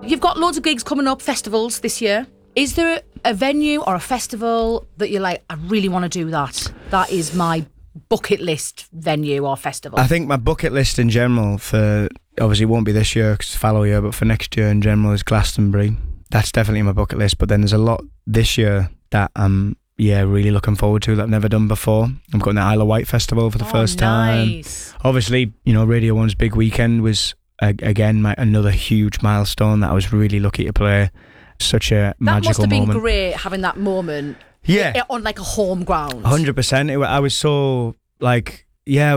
You've got loads of gigs coming up, festivals this year. Is there a venue or a festival that you're like, I really want to do that? That is my bucket list venue or festival. I think my bucket list in general for, obviously it won't be this year because it's fallow year, but for next year in general is Glastonbury. That's definitely my bucket list. But then there's a lot this year that I'm really looking forward to that I've never done before. I'm going to the Isle of Wight Festival for the first time. Obviously, Radio 1's big weekend was again another huge milestone that I was really lucky to play. Such a magical moment. That must have been great having that moment. Yeah. On like a home ground. 100%. I was so